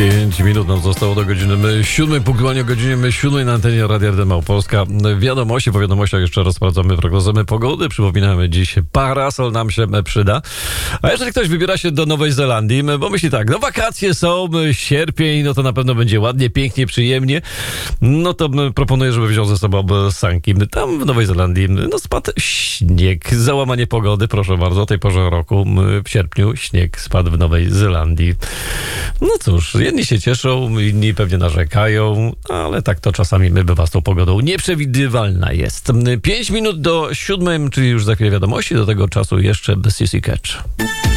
5 minut nam zostało do godziny 7, punktualnie o godzinie 7 na antenie Radia RD Małopolska. Wiadomości, po wiadomościach jeszcze raz sprawdzamy prognozę pogody. Przypominamy, dziś parasol nam się przyda. A jeżeli ktoś wybiera się do Nowej Zelandii, bo myśli tak, no wakacje są, sierpień, no to na pewno będzie ładnie, pięknie, przyjemnie, no to proponuję, żeby wziął ze sobą sanki. Tam w Nowej Zelandii no spadł śnieg, załamanie pogody, proszę bardzo, o tej porze roku, w sierpniu śnieg spadł w Nowej Zelandii. No cóż, jedni się cieszą, inni pewnie narzekają, ale tak to czasami bywa z tą pogodą. Nieprzewidywalna jest. 5 minut do 7, czyli już za chwilę wiadomości, do tego czasu jeszcze CC Catch.